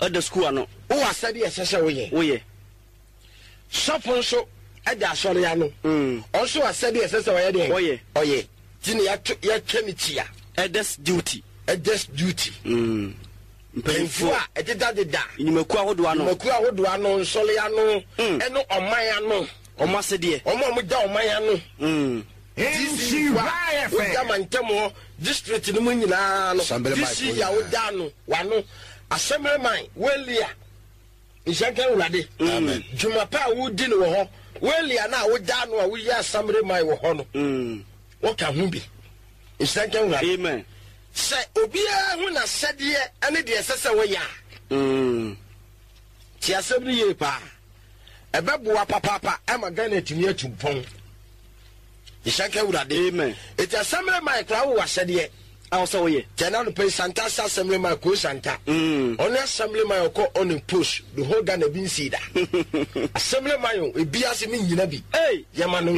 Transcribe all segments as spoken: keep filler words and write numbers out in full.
the school no who are study essential way. Oh, yeah. Suffer so at the Asoriano. Also, I said essential way. Oh, yeah. Oh, yeah. Tini ya chemitia. At this duty. At this duty. Hmm. Painful. At the daddy da. In Makua would one. Makua would one on Soliano. And no on my o ma se de o ma mo da o man ya no mm nsi wa o da man temo district no mu nyina no disi ya o da no wa no assembly man welia nsankan ulade amen juma pa wo di no ho welia na o da no a wo ya assembly man wo ho no mm wo ka hu bi nsankan ulade amen se obi a hu na sede ane de sese wo ya mm ti assembly ye pa ebeboa papa ama Ghana timi atumpon ishanka urade amen it assembly my crowd was said ye also ye tena no pay Santa assembly my ko Santa mm on assembly my ko on a push the whole Ghana bin see that assembly my e biase me nyina bi hey yama no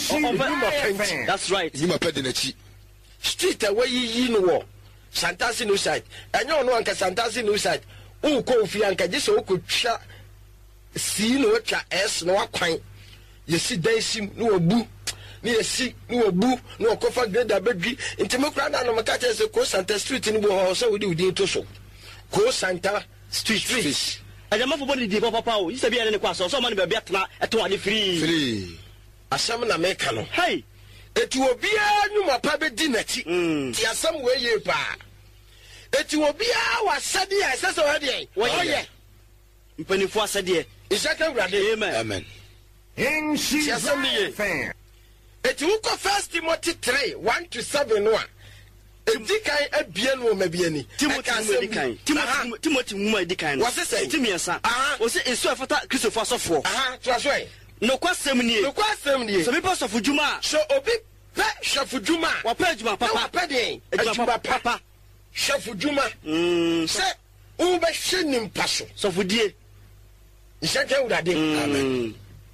that's right you ma pede na chi street away yi no wo Santa no side enyo no anka Santa no side u ko fi anka je so ko twa si no twa s no akwan ye si dan sim no obu ni ye si no obu no kofa grade abedwi ntimokra na no maka che se ko Santa street ni bo ho so we di to so ko Santa street street ajama fo body di papa o yisa bia ne kwa so so ma ne be atena eto ade free free asam na meka no hey eti obia nyuma pa be di nachi ti asam we ye pa eti obia wa sade ya sese we de wo ye mpanifo asade isaka urade amen amen in she fan eti uko first Timothy three one to seven no a edikan abie no mabiani Timothy edikan Timothy Timothy mu edikan wo se say timiensa wo se esu afata Christopher asofo aha trasoi no kwasem nie no kwasem nie so people sofo juma so obi pe shafu juma wa pe juma papa wa pe den juma papa shafu juma mm se u be hwenim paso sofo die isaka urade amen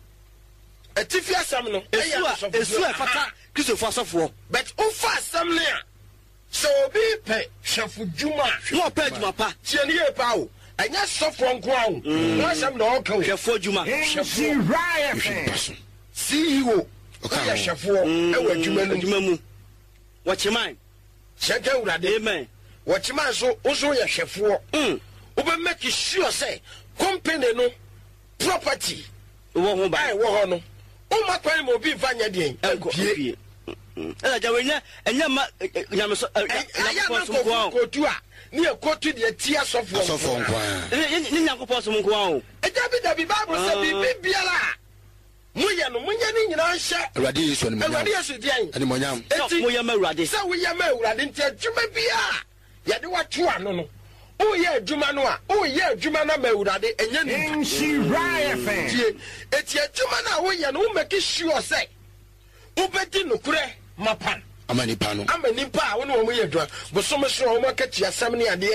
etifi asam no esu esu afata Christopher asofo but ufa asam ne a so obi pe shafu juma no pe juma pa tie ne ye pa o anya sofo nko awo no asam na o ka o shafo juma shafu raya C E O okay shafu e wa juma no juma mu wachiman saka urade amen wachiman so oso ya shafu mm obe make sure say company no property wo ho ba ai wo ho no o ma kwan mo bi vanya den pie ela jawenya enya ma nyame so aya so ko tu a ni e ko tu de tia sofo sofo nkwan ni nyankopɔ so nkwan o eja bi da bi bible say bi biala muye no munye ni nyina hye awurade yesu ne awurade yesu dian ani monyam moye ma awurade say we ye ma awurade ntia dwuma bia ya de watu ano no o ye adwuma no a o ye adwuma na ma awurade enya ni she raya fan tie eti adwuma na wo ye no wo make sure say wo bedi no kure mapa amani pano amani pa wo no wo ye dwa bosom so wo maka tia sam ne ade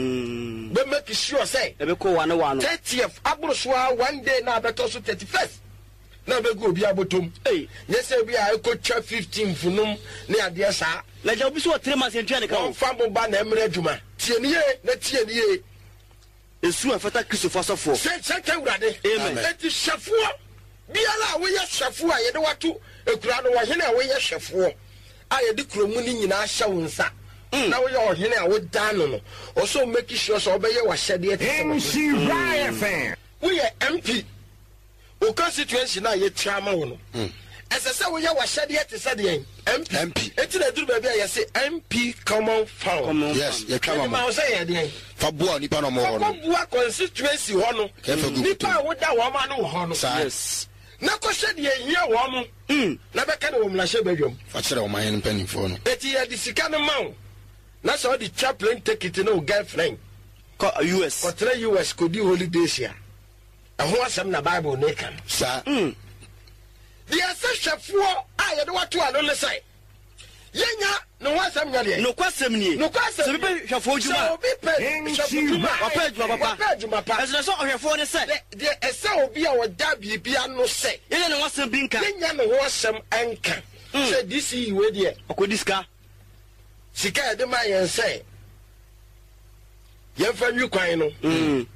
mm be make sure say e be ko wa no wa no thirtieth abrosoa one day na abeto so thirty-first na be go obi abotom eh yes obi a ekotwa fifteen funum ne ade sa la ja obi so three months entwa ne ka o fa mo ba na emre adwuma tie ne ye na tie ne ye esu afata Christopher asofo se se ka urade amen eti hwefoɔ biala wo ye hwefo a ye de wato ekura no wo hene a wo ye hwefo a ye de kromu ni nyina hye wo nsa na wo ye ohene a wo dan no no o so make sure so obeye wa hyede ete she raya fan wo ye M P o constituency na ye tiama wo no ese se wo ye wa hyede ete se de M P M P eti na duru ba bia ye se M P common fund yes ye twama ma wo se ye de fa bua nipa no mo ho no bua constituency ho no nipa wo da wo ma no ho no yes na ko hye de hia wo mo mm na be ka na wo mlahye badwam fa kire wo man panifo no eti ye de sika no ma na so the chaplain take it no girlfriend ko U S ko tre U S ko di holidays ya aho asem na bible ne kan sa mm the asefo a ye de wato ano le sai yenya no wasam nya de no kwasem nie no kwasem se be hwefo juma so obi pe hwefo juma wa pe juma papa wa pe juma papa ese so hwefo ne se de ese obi a woda bibia no se yenya ne wasem bi nka yenya ne wasem enka se this yi we de akodiska sika de ma yen se yen fa nwi kwan no